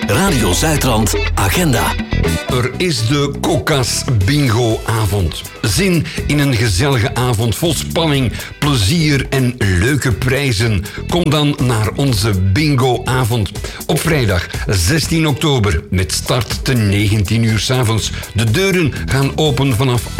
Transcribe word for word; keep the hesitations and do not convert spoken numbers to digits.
Radio Zuidrand Agenda. Er is de Coca's Bingo-avond. Zin in een gezellige avond vol spanning, plezier en leuke prijzen. Kom dan naar onze Bingo-avond. Op vrijdag zestien oktober met start te negentien uur 's avonds. De deuren gaan open vanaf